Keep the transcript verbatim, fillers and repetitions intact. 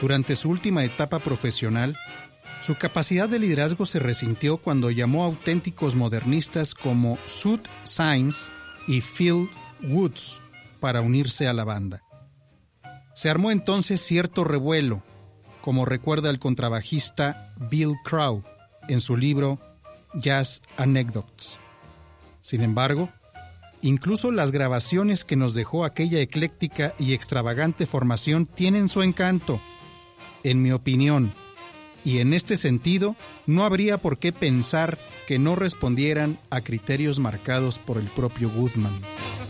Durante su última etapa profesional, su capacidad de liderazgo se resintió cuando llamó a auténticos modernistas como Sud Symes y Phil Woods para unirse a la banda. Se armó entonces cierto revuelo, como recuerda el contrabajista Bill Crow en su libro Jazz Anecdotes. Sin embargo, incluso las grabaciones que nos dejó aquella ecléctica y extravagante formación tienen su encanto, en mi opinión, y en este sentido no habría por qué pensar que no respondieran a criterios marcados por el propio Goodman.